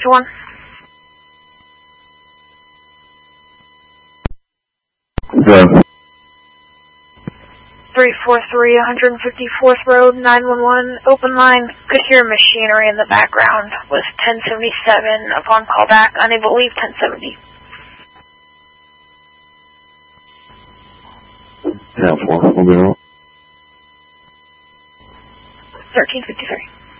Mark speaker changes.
Speaker 1: 621. 343 154th Road, 911, open line. Could hear machinery in the background. Was 1077. Upon callback, unable to leave 1070.
Speaker 2: 10-4, we'll be wrong.
Speaker 1: 1353.